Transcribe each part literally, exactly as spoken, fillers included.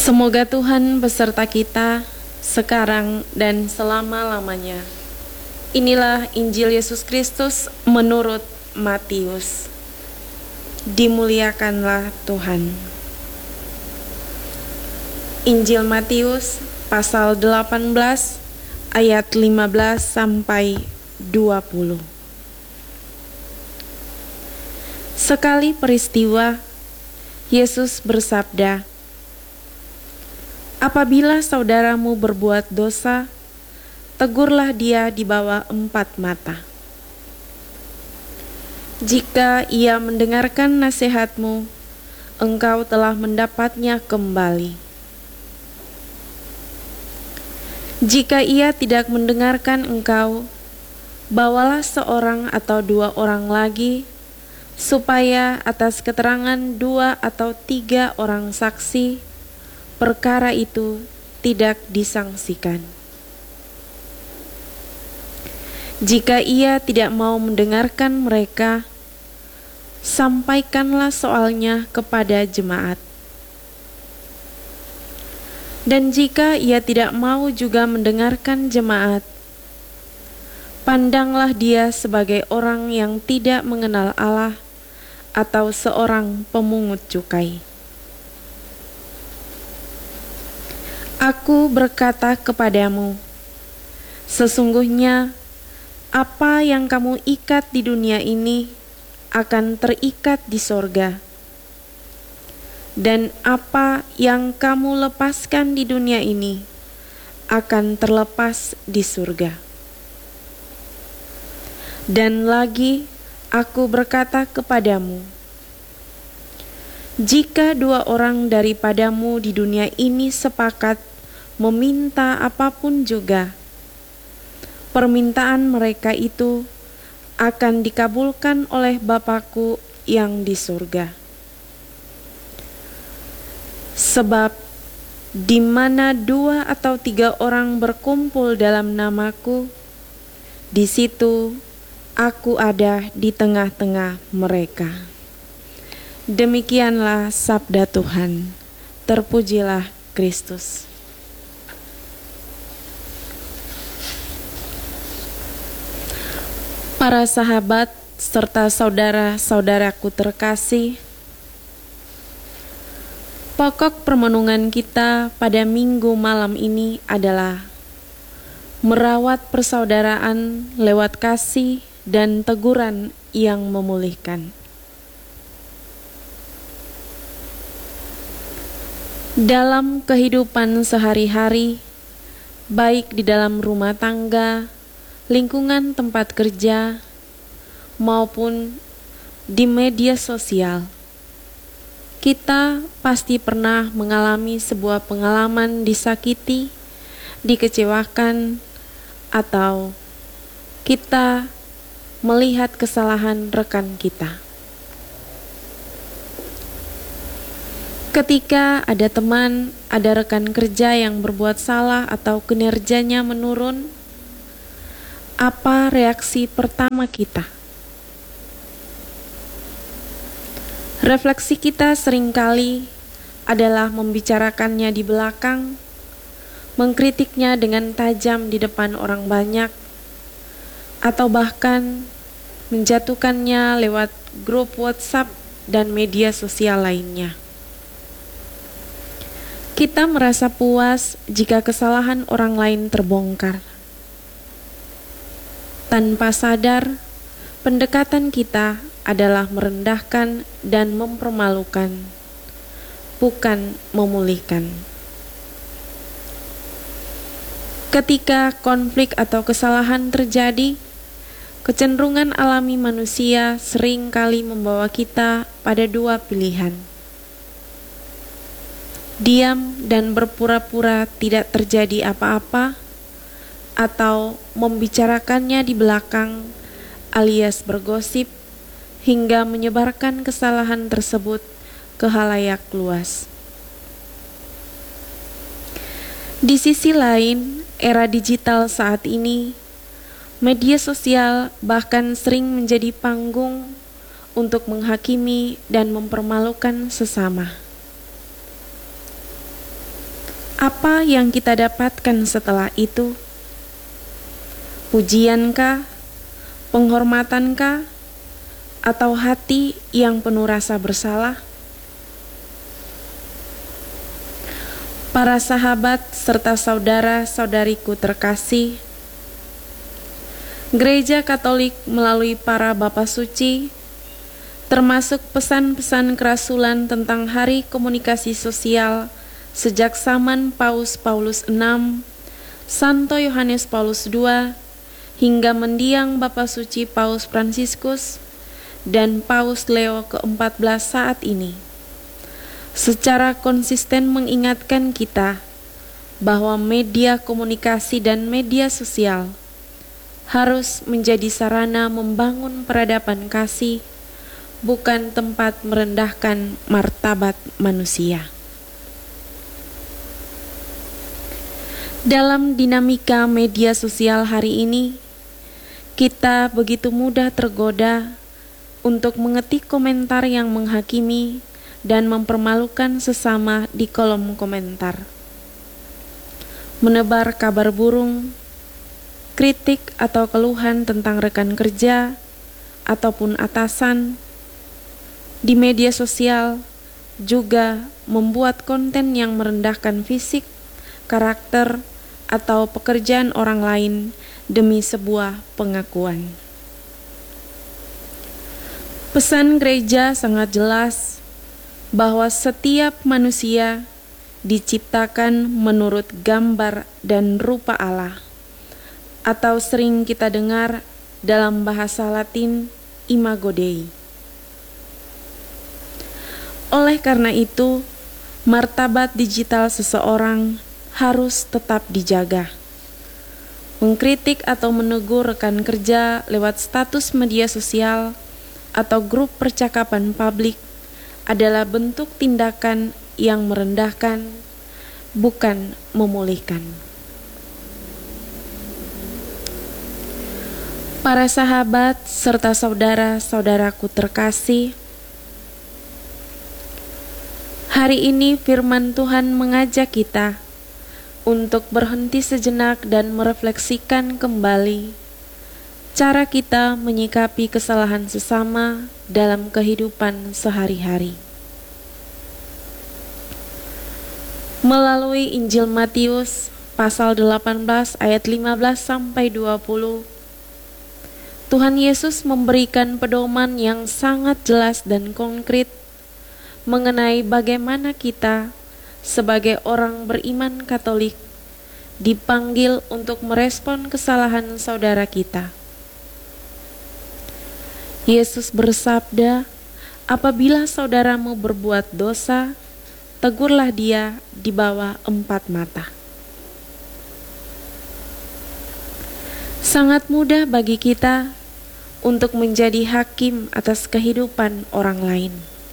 Semoga Tuhan beserta kita sekarang dan selama-lamanya. Inilah Injil Yesus Kristus menurut Matius. Dimuliakanlah Tuhan. Injil Matius pasal delapan belas ayat lima belas sampai dua puluh. Sekali peristiwa, Yesus bersabda, "Apabila saudaramu berbuat dosa, tegurlah dia di bawah empat mata. Jika ia mendengarkan nasihatmu, engkau telah mendapatnya kembali. Jika ia tidak mendengarkan engkau, bawalah seorang atau dua orang lagi, supaya atas keterangan dua atau tiga orang saksi, perkara itu tidak disangsikan. Jika ia tidak mau mendengarkan mereka, sampaikanlah soalnya kepada jemaat. Dan jika ia tidak mau juga mendengarkan jemaat, pandanglah dia sebagai orang yang tidak mengenal Allah atau seorang pemungut cukai. Aku berkata kepadamu, sesungguhnya apa yang kamu ikat di dunia ini akan terikat di sorga, dan apa yang kamu lepaskan di dunia ini akan terlepas di surga. Dan lagi aku berkata kepadamu, jika dua orang daripadamu di dunia ini sepakat meminta apapun juga, permintaan mereka itu akan dikabulkan oleh Bapa-Ku yang di surga. Sebab di mana dua atau tiga orang berkumpul dalam nama-Ku, di situ Aku ada di tengah-tengah mereka." Demikianlah sabda Tuhan. Terpujilah Kristus. Para sahabat serta saudara-saudaraku terkasih, pokok permenungan kita pada minggu malam ini adalah merawat persaudaraan lewat kasih dan teguran yang memulihkan. Dalam kehidupan sehari-hari, baik di dalam rumah tangga, lingkungan tempat kerja, maupun di media sosial, kita pasti pernah mengalami sebuah pengalaman disakiti, dikecewakan, atau kita melihat kesalahan rekan kita. Ketika ada teman, ada rekan kerja yang berbuat salah atau kinerjanya menurun, apa reaksi pertama kita? Refleksi kita seringkali adalah membicarakannya di belakang, mengkritiknya dengan tajam di depan orang banyak, atau bahkan menjatuhkannya lewat grup WhatsApp dan media sosial lainnya. Kita merasa puas jika kesalahan orang lain terbongkar. Tanpa sadar, pendekatan kita adalah merendahkan dan mempermalukan, bukan memulihkan. Ketika konflik atau kesalahan terjadi, kecenderungan alami manusia sering kali membawa kita pada dua pilihan: diam dan berpura-pura tidak terjadi apa-apa, atau membicarakannya di belakang alias bergosip hingga menyebarkan kesalahan tersebut ke khalayak luas. Di sisi lain, era digital saat ini, media sosial bahkan sering menjadi panggung untuk menghakimi dan mempermalukan sesama. Apa yang kita dapatkan setelah itu? Pujiankah, penghormatankah, atau hati yang penuh rasa bersalah? Para sahabat serta saudara-saudariku terkasih, Gereja Katolik melalui para Bapa Suci, termasuk pesan-pesan kerasulan tentang Hari Komunikasi Sosial sejak zaman Paus Paulus enam, Santo Yohanes Paulus kedua, hingga mendiang Bapa Suci Paus Fransiskus dan Paus Leo keempat belas saat ini, secara konsisten mengingatkan kita bahwa media komunikasi dan media sosial harus menjadi sarana membangun peradaban kasih, bukan tempat merendahkan martabat manusia. Dalam dinamika media sosial hari ini, kita begitu mudah tergoda untuk mengetik komentar yang menghakimi dan mempermalukan sesama di kolom komentar. Menebar kabar burung, kritik atau keluhan tentang rekan kerja ataupun atasan di media sosial, juga membuat konten yang merendahkan fisik, karakter, atau pekerjaan orang lain demi sebuah pengakuan. Pesan gereja sangat jelas bahwa setiap manusia diciptakan menurut gambar dan rupa Allah, atau sering kita dengar dalam bahasa Latin Imago Dei. Oleh karena itu, martabat digital seseorang harus tetap dijaga. Mengkritik atau menegur rekan kerja lewat status media sosial atau grup percakapan publik adalah bentuk tindakan yang merendahkan, bukan memulihkan. Para sahabat serta saudara-saudaraku terkasih, hari ini firman Tuhan mengajak kita untuk berhenti sejenak dan merefleksikan kembali cara kita menyikapi kesalahan sesama dalam kehidupan sehari-hari. Melalui Injil Matius pasal delapan belas ayat lima belas sampai dua puluh, Tuhan Yesus memberikan pedoman yang sangat jelas dan konkret mengenai bagaimana kita sebagai orang beriman Katolik dipanggil untuk merespon kesalahan saudara kita. Yesus bersabda, "Apabila saudaramu berbuat dosa, tegurlah dia di bawah empat mata." Sangat mudah bagi kita untuk menjadi hakim atas kehidupan orang lain.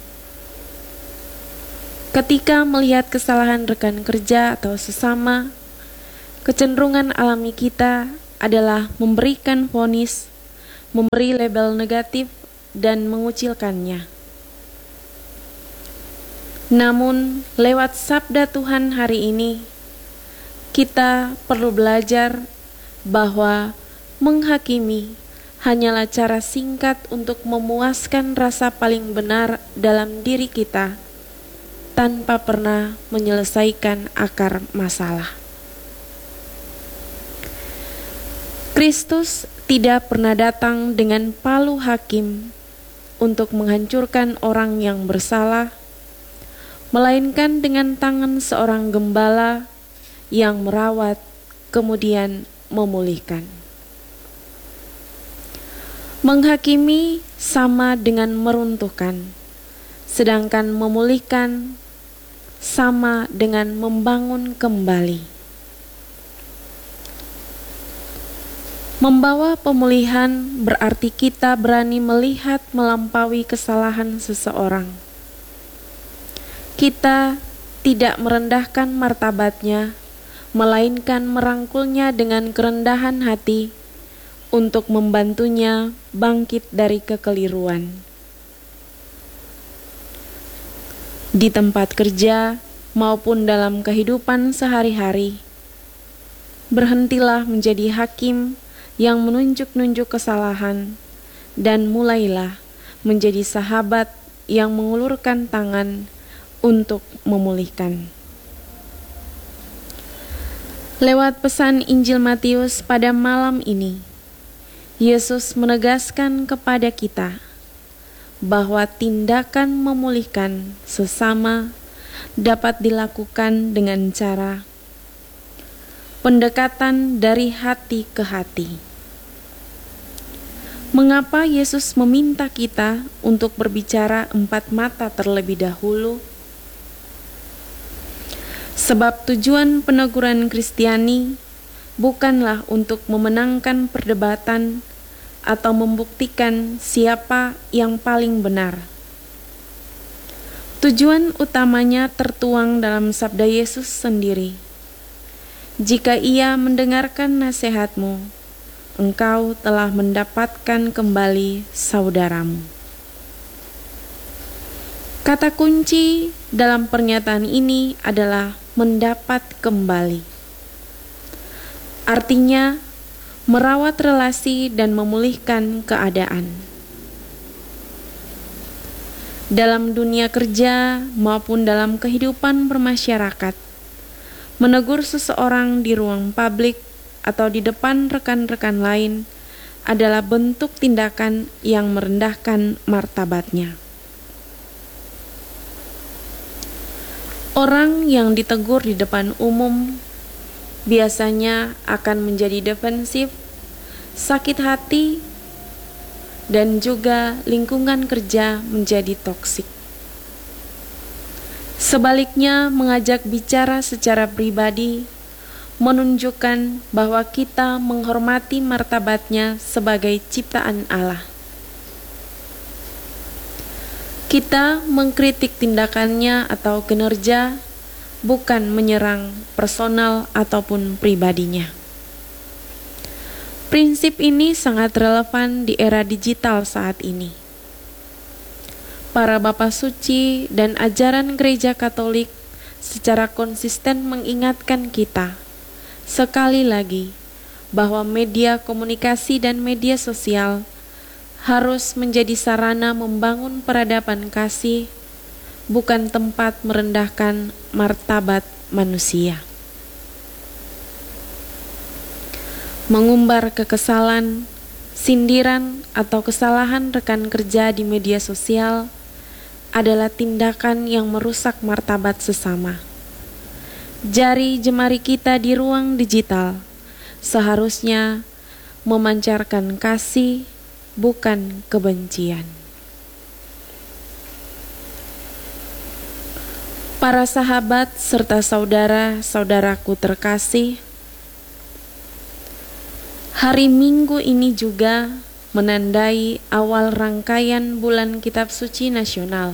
Ketika melihat kesalahan rekan kerja atau sesama, kecenderungan alami kita adalah memberikan vonis, memberi label negatif, dan mengucilkannya. Namun, lewat sabda Tuhan hari ini, kita perlu belajar bahwa menghakimi hanyalah cara singkat untuk memuaskan rasa paling benar dalam diri kita, tanpa pernah menyelesaikan akar masalah. Kristus tidak pernah datang dengan palu hakim untuk menghancurkan orang yang bersalah, melainkan dengan tangan seorang gembala yang merawat kemudian memulihkan. Menghakimi sama dengan meruntuhkan, sedangkan memulihkan sama dengan membangun kembali. Membawa pemulihan berarti kita berani melihat melampaui kesalahan seseorang. Kita tidak merendahkan martabatnya, melainkan merangkulnya dengan kerendahan hati untuk membantunya bangkit dari kekeliruan. Di tempat kerja, maupun dalam kehidupan sehari-hari. Berhentilah menjadi hakim yang menunjuk-nunjuk kesalahan, dan mulailah menjadi sahabat yang mengulurkan tangan untuk memulihkan. Lewat pesan Injil Matius pada malam ini, Yesus menegaskan kepada kita bahwa tindakan memulihkan sesama dapat dilakukan dengan cara pendekatan dari hati ke hati. Mengapa Yesus meminta kita untuk berbicara empat mata terlebih dahulu? Sebab tujuan peneguran Kristiani bukanlah untuk memenangkan perdebatan atau membuktikan siapa yang paling benar. Tujuan utamanya tertuang dalam sabda Yesus sendiri. Jika ia mendengarkan nasihatmu, engkau telah mendapatkan kembali saudaramu. Kata kunci dalam pernyataan ini adalah mendapat kembali. Artinya, merawat relasi dan memulihkan keadaan. Dalam dunia kerja maupun dalam kehidupan bermasyarakat, menegur seseorang di ruang publik atau di depan rekan-rekan lain adalah bentuk tindakan yang merendahkan martabatnya. Orang yang ditegur di depan umum biasanya akan menjadi defensif, sakit hati, dan juga lingkungan kerja menjadi toksik. Sebaliknya, mengajak bicara secara pribadi menunjukkan bahwa kita menghormati martabatnya sebagai ciptaan Allah. Kita mengkritik tindakannya atau kinerja, bukan menyerang personal ataupun pribadinya. Prinsip ini sangat relevan di era digital saat ini. Para Bapa Suci dan ajaran Gereja Katolik secara konsisten mengingatkan kita sekali lagi bahwa media komunikasi dan media sosial harus menjadi sarana membangun peradaban kasih, bukan tempat merendahkan martabat manusia. Mengumbar kekesalan, sindiran, atau kesalahan rekan kerja di media sosial adalah tindakan yang merusak martabat sesama. Jari jemari kita di ruang digital seharusnya memancarkan kasih, bukan kebencian. Para sahabat serta saudara-saudaraku terkasih, hari Minggu ini juga menandai awal rangkaian Bulan Kitab Suci Nasional.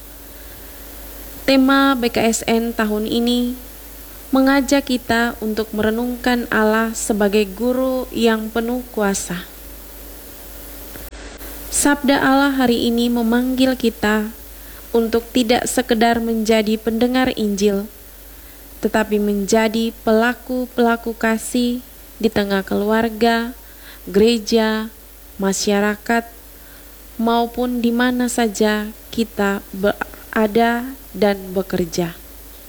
Tema B K S N tahun ini mengajak kita untuk merenungkan Allah sebagai guru yang penuh kuasa. Sabda Allah hari ini memanggil kita untuk tidak sekedar menjadi pendengar Injil, tetapi menjadi pelaku-pelaku kasih di tengah keluarga, gereja, masyarakat, maupun di mana saja kita berada dan bekerja.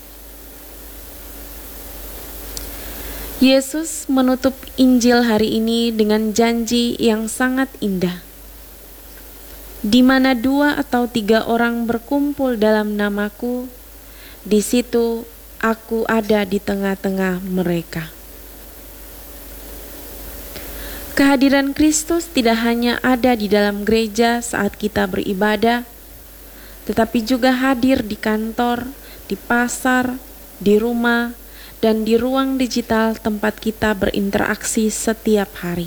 Yesus menutup Injil hari ini dengan janji yang sangat indah. Di mana dua atau tiga orang berkumpul dalam namaku, di situ aku ada di tengah-tengah mereka. Kehadiran Kristus tidak hanya ada di dalam gereja saat kita beribadah, tetapi juga hadir di kantor, di pasar, di rumah, dan di ruang digital tempat kita berinteraksi setiap hari.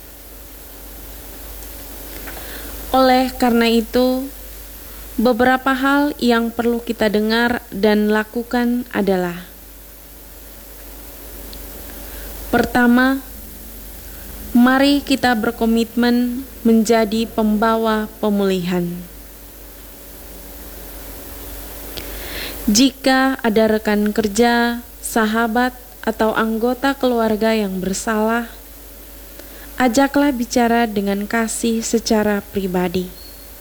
Oleh karena itu, beberapa hal yang perlu kita dengar dan lakukan adalah: pertama, mari kita berkomitmen menjadi pembawa pemulihan. Jika ada rekan kerja, sahabat, atau anggota keluarga yang bersalah, ajaklah bicara dengan kasih secara pribadi.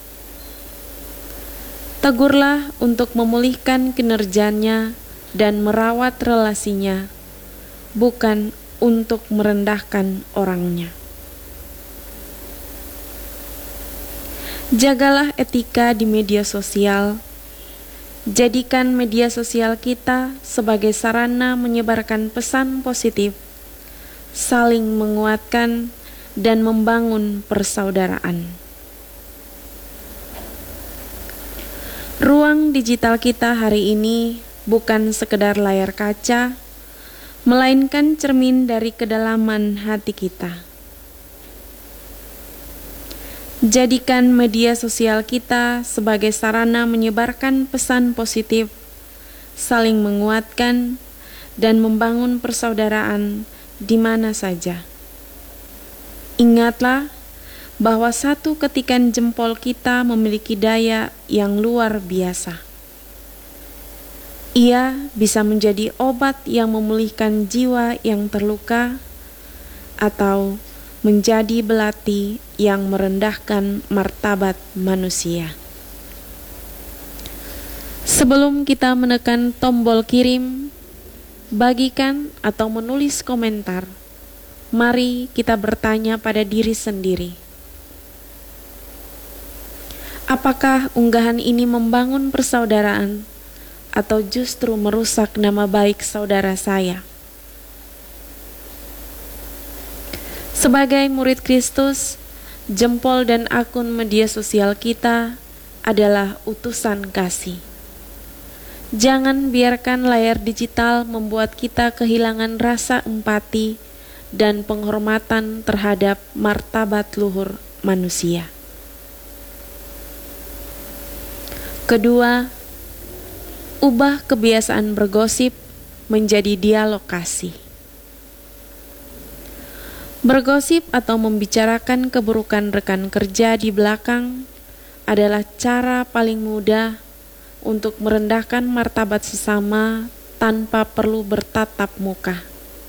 Tegurlah untuk memulihkan kinerjanya dan merawat relasinya, bukan untuk merendahkan orangnya. Jagalah etika di media sosial. Jadikan media sosial kita sebagai sarana menyebarkan pesan positif, saling menguatkan, dan membangun persaudaraan. Ruang digital kita hari ini bukan sekedar layar kaca, melainkan cermin dari kedalaman hati kita. Jadikan media sosial kita sebagai sarana menyebarkan pesan positif, saling menguatkan, dan membangun persaudaraan di mana saja. Ingatlah bahwa satu ketikan jempol kita memiliki daya yang luar biasa. Ia bisa menjadi obat yang memulihkan jiwa yang terluka, atau menjadi belati yang merendahkan martabat manusia. Sebelum kita menekan tombol kirim, bagikan, atau menulis komentar, mari kita bertanya pada diri sendiri. Apakah unggahan ini membangun persaudaraan atau justru merusak nama baik saudara saya? Sebagai murid Kristus, jempol dan akun media sosial kita adalah utusan kasih. Jangan biarkan layar digital membuat kita kehilangan rasa empati dan penghormatan terhadap martabat luhur manusia. Kedua, ubah kebiasaan bergosip menjadi dialog kasih. Bergosip atau membicarakan keburukan rekan kerja di belakang adalah cara paling mudah untuk merendahkan martabat sesama tanpa perlu bertatap muka.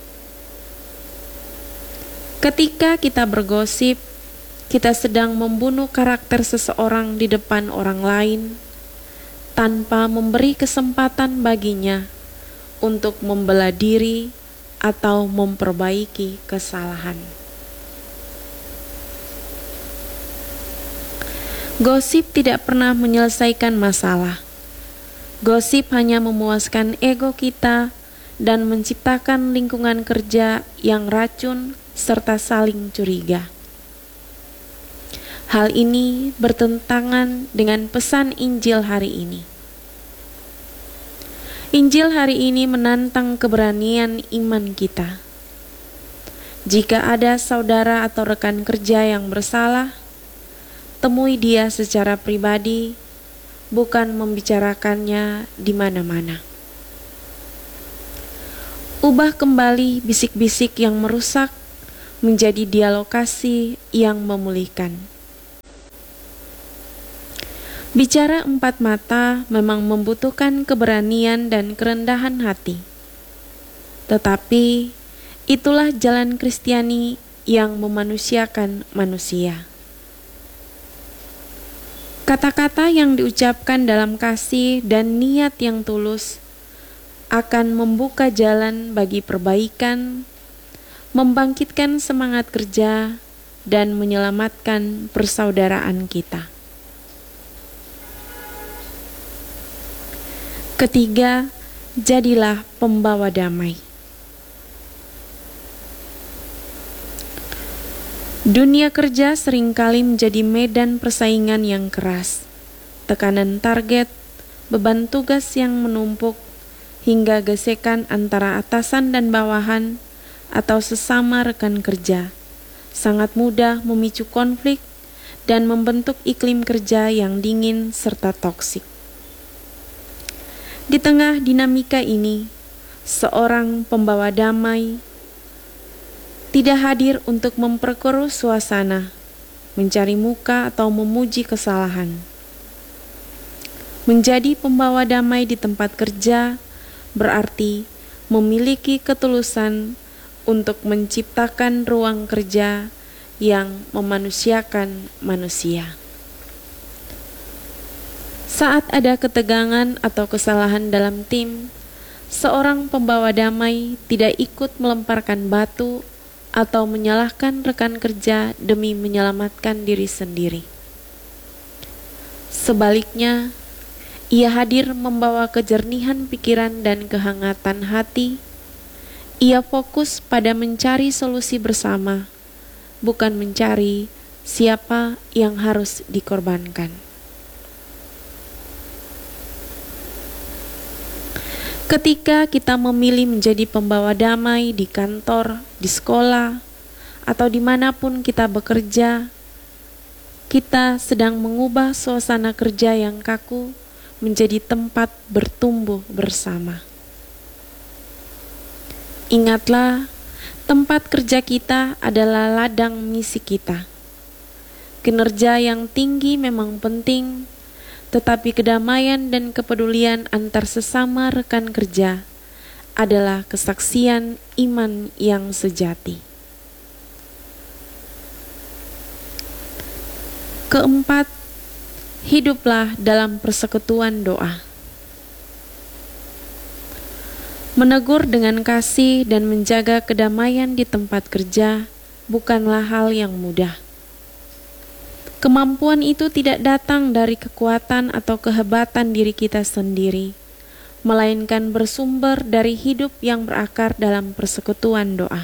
Ketika kita bergosip, kita sedang membunuh karakter seseorang di depan orang lain tanpa memberi kesempatan baginya untuk membela diri atau memperbaiki kesalahan. Gosip tidak pernah menyelesaikan masalah. Gosip hanya memuaskan ego kita dan menciptakan lingkungan kerja yang racun serta saling curiga. Hal ini bertentangan dengan pesan Injil hari ini. Injil hari ini menantang keberanian iman kita. Jika ada saudara atau rekan kerja yang bersalah, temui dia secara pribadi, bukan membicarakannya di mana-mana. Ubah kembali bisik-bisik yang merusak menjadi dialog kasih yang memulihkan. Bicara empat mata memang membutuhkan keberanian dan kerendahan hati. Tetapi itulah jalan Kristiani yang memanusiakan manusia. Kata-kata yang diucapkan dalam kasih dan niat yang tulus akan membuka jalan bagi perbaikan, membangkitkan semangat kerja, dan menyelamatkan persaudaraan kita. Ketiga, jadilah pembawa damai. Dunia kerja seringkali menjadi medan persaingan yang keras, tekanan target, beban tugas yang menumpuk, hingga gesekan antara atasan dan bawahan atau sesama rekan kerja, sangat mudah memicu konflik dan membentuk iklim kerja yang dingin serta toksik. Di tengah dinamika ini, seorang pembawa damai tidak hadir untuk memperkeruh suasana, mencari muka atau memuji kesalahan. Menjadi pembawa damai di tempat kerja berarti memiliki ketulusan untuk menciptakan ruang kerja yang memanusiakan manusia. Saat ada ketegangan atau kesalahan dalam tim, seorang pembawa damai tidak ikut melemparkan batu atau menyalahkan rekan kerja demi menyelamatkan diri sendiri. Sebaliknya, ia hadir membawa kejernihan pikiran dan kehangatan hati. Ia fokus pada mencari solusi bersama, bukan mencari siapa yang harus dikorbankan. Ketika kita memilih menjadi pembawa damai di kantor, di sekolah, atau dimanapun kita bekerja, kita sedang mengubah suasana kerja yang kaku menjadi tempat bertumbuh bersama. Ingatlah, tempat kerja kita adalah ladang misi kita. Kinerja yang tinggi memang penting, tetapi kedamaian dan kepedulian antar sesama rekan kerja adalah kesaksian iman yang sejati. Keempat, hiduplah dalam persekutuan doa. Menegur dengan kasih dan menjaga kedamaian di tempat kerja bukanlah hal yang mudah. Kemampuan itu tidak datang dari kekuatan atau kehebatan diri kita sendiri, melainkan bersumber dari hidup yang berakar dalam persekutuan doa.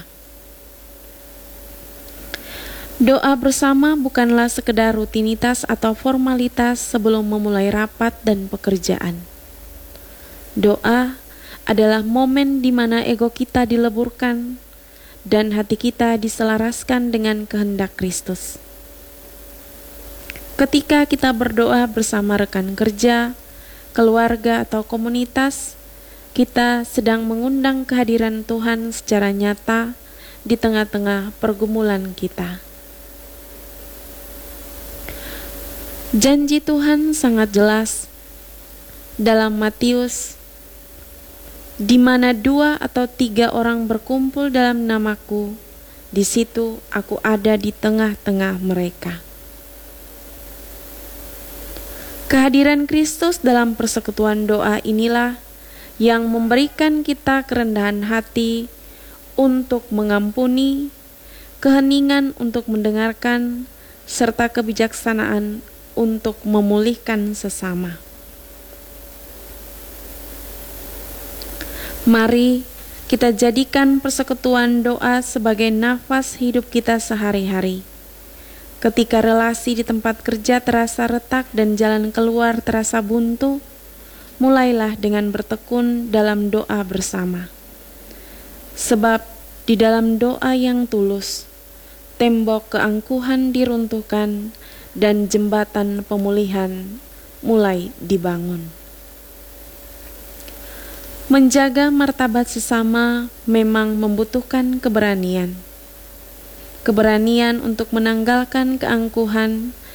Doa bersama bukanlah sekedar rutinitas atau formalitas sebelum memulai rapat dan pekerjaan. Doa adalah momen di mana ego kita dileburkan dan hati kita diselaraskan dengan kehendak Kristus. Ketika kita berdoa bersama rekan kerja, keluarga, atau komunitas, kita sedang mengundang kehadiran Tuhan secara nyata di tengah-tengah pergumulan kita. Janji Tuhan sangat jelas dalam Matius, di mana dua atau tiga orang berkumpul dalam namaku, di situ aku ada di tengah-tengah mereka. Kehadiran Kristus dalam persekutuan doa inilah yang memberikan kita kerendahan hati untuk mengampuni, keheningan untuk mendengarkan, serta kebijaksanaan untuk memulihkan sesama. Mari kita jadikan persekutuan doa sebagai nafas hidup kita sehari-hari. Ketika relasi di tempat kerja terasa retak dan jalan keluar terasa buntu, mulailah dengan bertekun dalam doa bersama. Sebab di dalam doa yang tulus, tembok keangkuhan diruntuhkan dan jembatan pemulihan mulai dibangun. Menjaga martabat sesama memang membutuhkan keberanian. Keberanian untuk menanggalkan keangkuhan